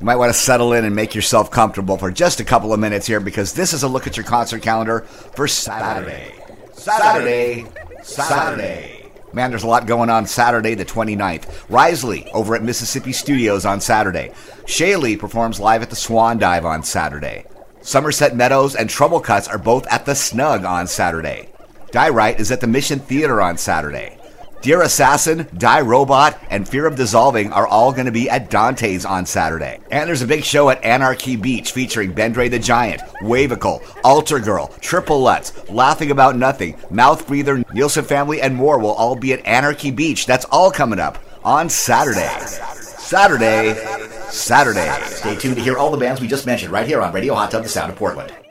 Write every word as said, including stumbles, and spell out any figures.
You might want to settle in and make yourself comfortable for just a couple of minutes here, because this is a look at your concert calendar for Saturday. Saturday. Saturday. Saturday. Man, there's a lot going on Saturday the twenty-ninth. Risley over at Mississippi Studios on Saturday. Shaylee performs live at the Swan Dive on Saturday. Somerset Meadows and Trouble Cuts are both at the Snug on Saturday. Die Right is at the Mission Theater on Saturday. Dear Assassin, Die Robot, and Fear of Dissolving are all going to be at Dante's on Saturday. And there's a big show at Anarchy Beach featuring Bendre the Giant, Wavicle, Altar Girl, Triple Lutz, Laughing About Nothing, Mouth Breather, Nielsen Family, and more will all be at Anarchy Beach. That's all coming up on Saturday. Saturday. Saturday. Stay tuned to hear all the bands we just mentioned right here on Radio Hot Tub, the Sound of Portland.